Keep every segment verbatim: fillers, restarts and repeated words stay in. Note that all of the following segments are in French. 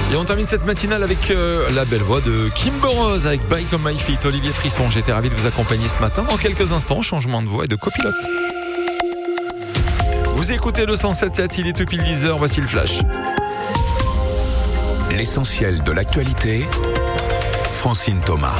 Et on termine cette matinale avec euh, la belle voix de Kim Burrows avec Bye Comme My Feet. Olivier Frisson, j'étais ravi de vous accompagner ce matin. Dans quelques instants, changement de voix et de copilote. Vous écoutez le cent sept sept, il est tout pile dix heures, voici le flash. L'essentiel de l'actualité, Francine Thomas.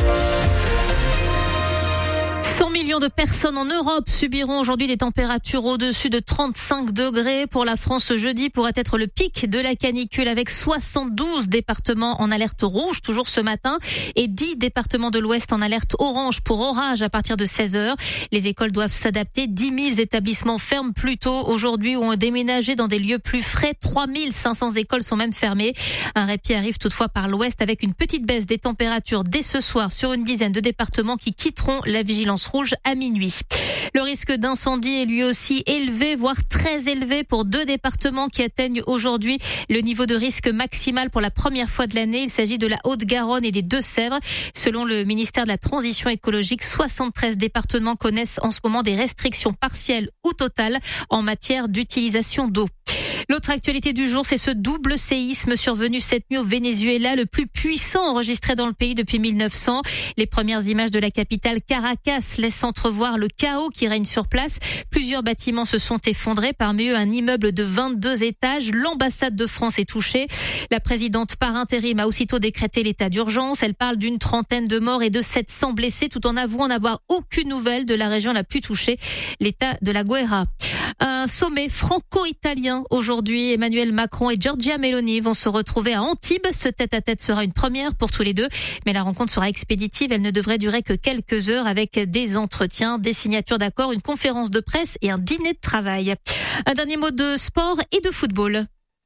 cent millions de personnes en Europe subiront aujourd'hui des températures au-dessus de trente-cinq degrés. Pour la France, ce jeudi pourrait être le pic de la canicule avec soixante-douze départements en alerte rouge, toujours ce matin, et dix départements de l'Ouest en alerte orange pour orage à partir de seize heures. Les écoles doivent s'adapter. dix mille établissements ferment plus tôt aujourd'hui ou ont déménagé dans des lieux plus frais. trois mille cinq cents écoles sont même fermées. Un répit arrive toutefois par l'Ouest avec une petite baisse des températures dès ce soir sur une dizaine de départements qui quitteront la vigilance rouge à minuit. Le risque d'incendie est lui aussi élevé, voire très élevé pour deux départements qui atteignent aujourd'hui le niveau de risque maximal pour la première fois de l'année. Il s'agit de la Haute-Garonne et des Deux-Sèvres. Selon le ministère de la Transition écologique, soixante-treize départements connaissent en ce moment des restrictions partielles ou totales en matière d'utilisation d'eau. L'autre actualité du jour, c'est ce double séisme survenu cette nuit au Venezuela, le plus puissant enregistré dans le pays depuis mille neuf cents. Les premières images de la capitale Caracas laissent entrevoir le chaos qui règne sur place. Plusieurs bâtiments se sont effondrés, parmi eux un immeuble de vingt-deux étages. L'ambassade de France est touchée. La présidente par intérim a aussitôt décrété l'état d'urgence. Elle parle d'une trentaine de morts et de sept cents blessés, tout en avouant n'avoir aucune nouvelle de la région la plus touchée, l'état de la Guaira. Un sommet franco-italien aujourd'hui. Emmanuel Macron et Giorgia Meloni vont se retrouver à Antibes. Ce tête-à-tête sera une première pour tous les deux, mais la rencontre sera expéditive. Elle ne devrait durer que quelques heures avec des entretiens, des signatures d'accords, une conférence de presse et un dîner de travail. Un dernier mot de sport et de football.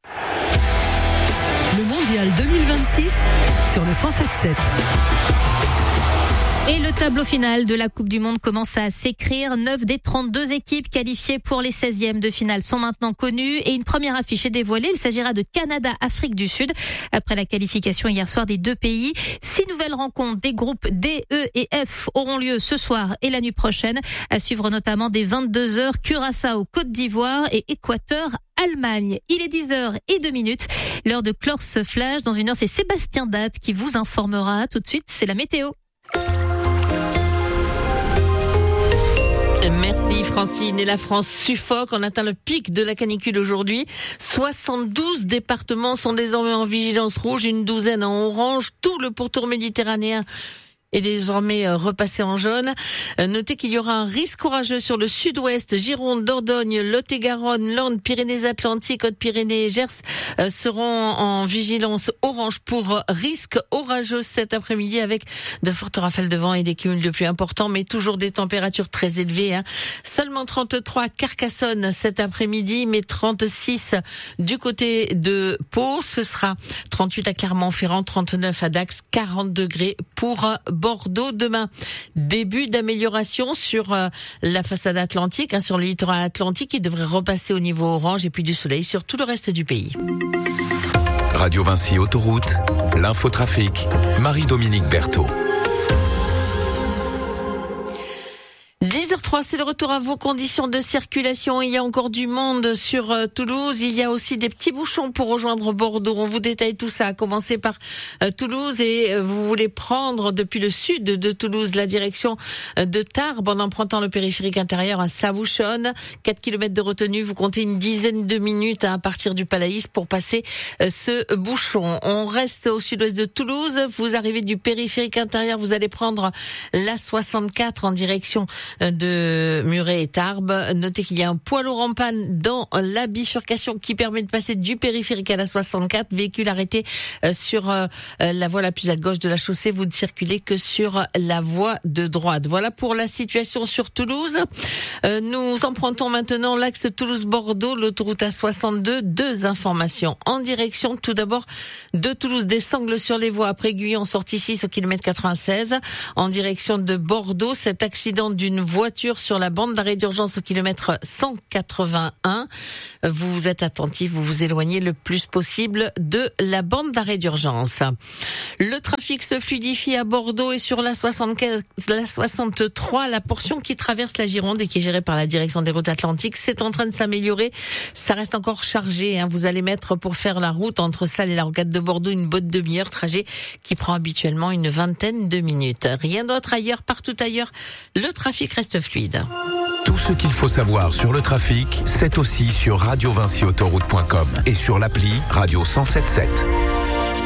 Le mondial deux mille vingt-six sur le cent sept sept. Et le tableau final de la Coupe du Monde commence à s'écrire. neuf des trente-deux équipes qualifiées pour les seizièmes de finale sont maintenant connues et une première affiche est dévoilée. Il s'agira de Canada-Afrique du Sud. Après la qualification hier soir des deux pays, six nouvelles rencontres des groupes D, E et F auront lieu ce soir et la nuit prochaine. À suivre notamment dès vingt-deux heures, Curaçao, Côte d'Ivoire et Équateur, Allemagne. Il est dix heures et deux minutes. L'heure de clore ce flash. Dans une heure, c'est Sébastien Date qui vous informera. Tout de suite, c'est la météo. Merci Francine. Et la France suffoque. On atteint le pic de la canicule aujourd'hui. soixante-douze départements sont désormais en vigilance rouge, une douzaine en orange. Tout le pourtour méditerranéen est désormais repassé en jaune. Notez qu'il y aura un risque orageux sur le sud-ouest. Gironde, Dordogne, Lot-et-Garonne, Landes, Pyrénées-Atlantiques, Hautes-Pyrénées et Gers seront en vigilance orange pour risque orageux cet après-midi avec de fortes rafales de vent et des cumuls de pluie importants, mais toujours des températures très élevées. Hein. Seulement trente-trois à Carcassonne cet après-midi, mais trente-six du côté de Pau. Ce sera trente-huit à Clermont-Ferrand, trente-neuf à Dax, quarante degrés pour Bordeaux demain. Début d'amélioration sur euh, la façade atlantique, hein, sur le littoral atlantique. Il devrait repasser au niveau orange et puis du soleil sur tout le reste du pays. Radio Vinci Autoroute, l'infotrafic, Marie-Dominique Berthaud. dix heures trois, c'est le retour à vos conditions de circulation. Il y a encore du monde sur euh, Toulouse. Il y a aussi des petits bouchons pour rejoindre Bordeaux. On vous détaille tout ça, à commencer par euh, Toulouse. Et euh, vous voulez prendre depuis le sud de Toulouse la direction euh, de Tarbes en empruntant le périphérique intérieur à Sabouchonne. quatre kilomètres de retenue. Vous comptez une dizaine de minutes hein, à partir du Palaïs pour passer euh, ce bouchon. On reste au sud-ouest de Toulouse. Vous arrivez du périphérique intérieur. Vous allez prendre la soixante-quatre en direction de Muret et Tarbes. Notez qu'il y a un poids lourd en panne dans la bifurcation qui permet de passer du périphérique à la soixante-quatre. Véhicule arrêté sur la voie la plus à gauche de la chaussée. Vous ne circulez que sur la voie de droite. Voilà pour la situation sur Toulouse. Nous empruntons maintenant l'axe Toulouse-Bordeaux, l'autoroute A soixante-deux. Deux informations en direction tout d'abord de Toulouse. Des sangles sur les voies après Guyon, sortie six au kilomètre quatre-vingt-seize. En direction de Bordeaux, cet accident d'une voiture voiture sur la bande d'arrêt d'urgence au kilomètre cent quatre-vingt-un. Vous êtes attentif, vous vous éloignez le plus possible de la bande d'arrêt d'urgence. Le trafic se fluidifie à Bordeaux et sur la soixante-quinze, la soixante-trois, la portion qui traverse la Gironde et qui est gérée par la direction des routes atlantiques, c'est en train de s'améliorer. Ça reste encore chargé, hein. Vous allez mettre pour faire la route entre Salles et la Rocade de Bordeaux une bonne demi-heure, trajet qui prend habituellement une vingtaine de minutes. Rien d'autre ailleurs, partout ailleurs, le trafic reste fluide. Tout ce qu'il faut savoir sur le trafic, c'est aussi sur radio vinci autoroute point com et sur l'appli Radio cent soixante-sept.